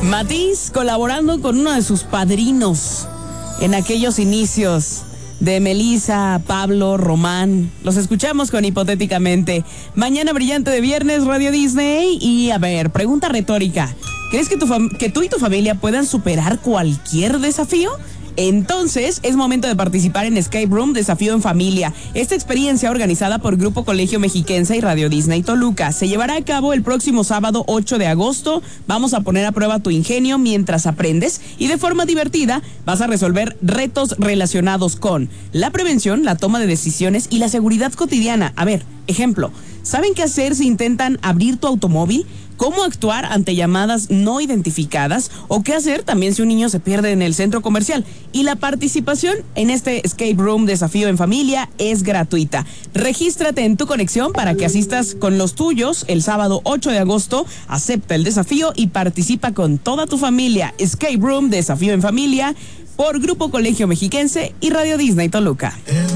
Matiz colaborando con uno de sus padrinos en aquellos inicios de Melissa, Pablo, Román. Los escuchamos con Hipotéticamente. Mañana brillante de viernes, Radio Disney. Y a ver, pregunta retórica. ¿Crees que tú y tu familia puedan superar cualquier desafío? Entonces, es momento de participar en Escape Room Desafío en Familia. Esta experiencia, organizada por Grupo Colegio Mexiquense y Radio Disney Toluca, se llevará a cabo el próximo sábado 8 de agosto. Vamos a poner a prueba tu ingenio mientras aprendes y de forma divertida vas a resolver retos relacionados con la prevención, la toma de decisiones y la seguridad cotidiana. A ver, ejemplo, ¿saben qué hacer si intentan abrir tu automóvil? ¿Cómo actuar ante llamadas no identificadas? ¿O qué hacer también si un niño se pierde en el centro comercial? Y la participación en este Escape Room Desafío en Familia es gratuita. Regístrate en Tu Conexión para que asistas con los tuyos el sábado 8 de agosto. Acepta el desafío y participa con toda tu familia. Escape Room Desafío en Familia por Grupo Colegio Mexiquense y Radio Disney Toluca.